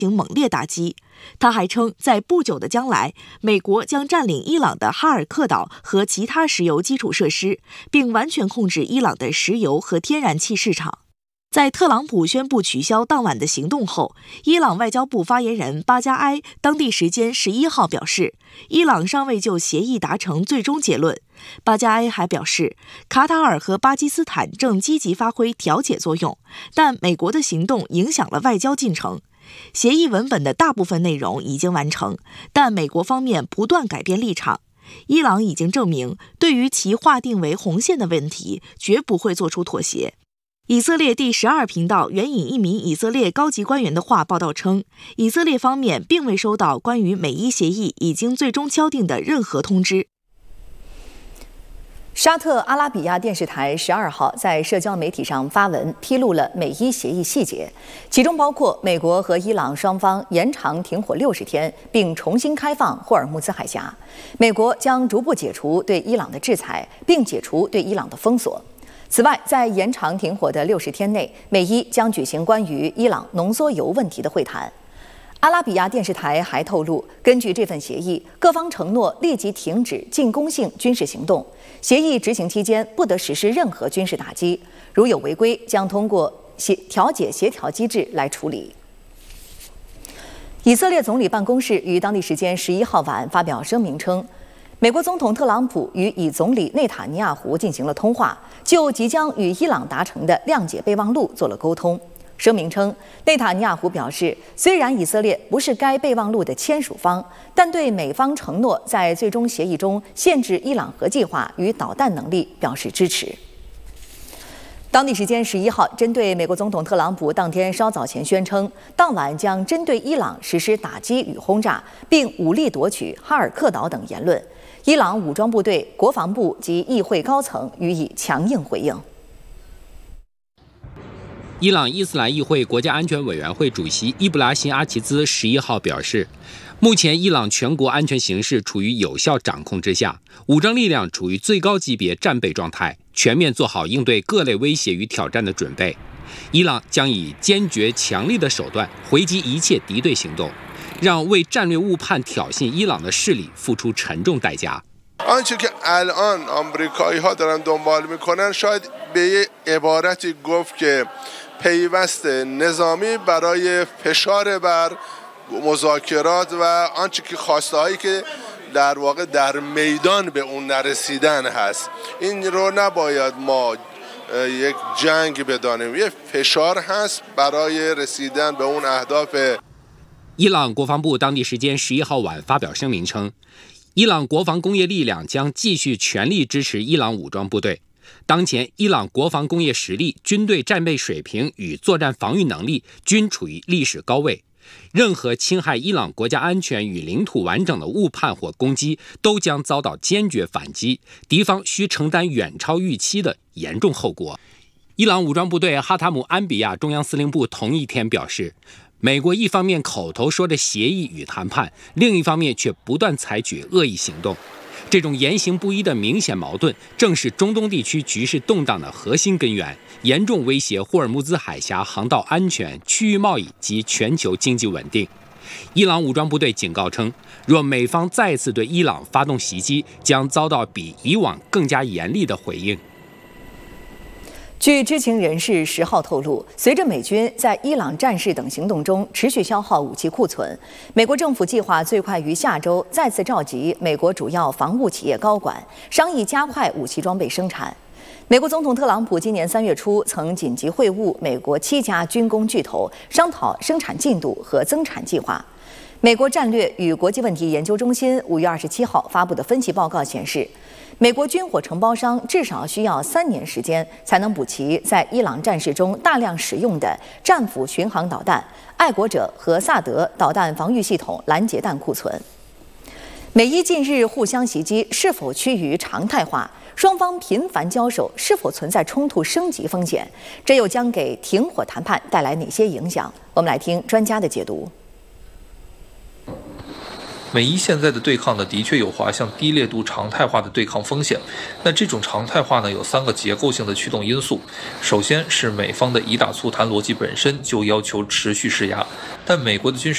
行猛烈打击。他还称，在不久的将来，美国将占领伊朗的哈尔克岛和其他石油基础设施，并完全控制伊朗的石油和天然气市场。在特朗普宣布取消当晚的行动后，伊朗外交部发言人巴加埃当地时间11号表示，伊朗尚未就协议达成最终结论。巴加埃还表示，卡塔尔和巴基斯坦正积极发挥调解作用，但美国的行动影响了外交进程。协议文本的大部分内容已经完成，但美国方面不断改变立场。伊朗已经证明，对于其划定为红线的问题，绝不会做出妥协。以色列第12频道援引一名以色列高级官员的话报道称，以色列方面并未收到关于美伊协议已经最终敲定的任何通知。 沙特阿拉比亚电视台12号在社交媒体上发文披露了美伊协议细节，其中包括美国和伊朗双方延长停火60天，并重新开放霍尔木兹海峡。美国将逐步解除对伊朗的制裁，并解除对伊朗的封锁。此外，在延长停火的60天内，美伊将举行关于伊朗浓缩铀问题的会谈。阿拉比亚电视台还透露，根据这份协议，各方承诺立即停止进攻性军事行动，协议执行期间不得实施任何军事打击，如有违规，将通过调解协调机制来处理。以色列总理办公室于当地时间11号晚发表声明称，美国总统特朗普与以总理内塔尼亚胡进行了通话，就即将与伊朗达成的谅解备忘录做了沟通。声明称，内塔尼亚胡表示，虽然以色列不是该备忘录的签署方，但对美方承诺在最终协议中限制伊朗核计划与导弹能力表示支持。当地时间11号，针对美国总统特朗普当天稍早前宣称，当晚将针对伊朗实施打击与轰炸，并武力夺取哈尔克岛等言论，伊朗武装部队、国防部及议会高层予以强硬回应。 伊朗伊斯兰议会国家安全委员会主席伊布拉辛·阿齐兹11号表示，目前伊朗全国安全形势处于有效掌控之下，武装力量处于最高级别战备状态，全面做好应对各类威胁与挑战的准备。伊朗将以坚决强力的手段回击一切敌对行动，让为战略误判挑衅伊朗的势力付出沉重代价。 آنچه که الان آمریکایی‌ها دارن دنبال میکنن شاید به یه عبارتی گفت که پیوست نظامی برای فشار بر مذاکرات و آنچه که خواسته‌هایی که در واقع در میدان به اون نرسیدن هست این رو نباید ما یک جنگ بدانیم یه فشار هست برای رسیدن به اون اهداف。 伊朗国防部当地时间11号晚发表声明称，伊朗国防工业力量将继续全力支持伊朗武装部队。当前，伊朗国防工业实力、军队战备水平与作战防御能力均处于历史高位。任何侵害伊朗国家安全与领土完整的误判或攻击，都将遭到坚决反击，敌方需承担远超预期的严重后果。伊朗武装部队哈塔姆安比亚中央司令部同一天表示，美国一方面口头说着协议与谈判，另一方面却不断采取恶意行动。这种言行不一的明显矛盾，正是中东地区局势动荡的核心根源，严重威胁霍尔木兹海峡航道安全、区域贸易及全球经济稳定。伊朗武装部队警告称，若美方再次对伊朗发动袭击，将遭到比以往更加严厉的回应。 据知情人士10号透露，随着美军在伊朗战事等行动中持续消耗武器库存，美国政府计划最快于下周再次召集美国主要防务企业高管，商议加快武器装备生产。美国总统特朗普今年3月初曾紧急会晤美国7家军工巨头，商讨生产进度和增产计划。美国战略与国际问题研究中心5月27号发布的分析报告显示，美国军火承包商至少需要3年时间才能补齐在伊朗战事中大量使用的战斧巡航导弹、爱国者和萨德导弹防御系统拦截弹库存。美伊近日互相袭击是否趋于常态化？双方频繁交手是否存在冲突升级风险？这又将给停火谈判带来哪些影响？我们来听专家的解读。 美伊现在的对抗呢，的确有滑向低烈度常态化的对抗风险。那这种常态化呢，有3个结构性的驱动因素。首先是美方的以打促谈逻辑本身就要求持续施压，但美国的军事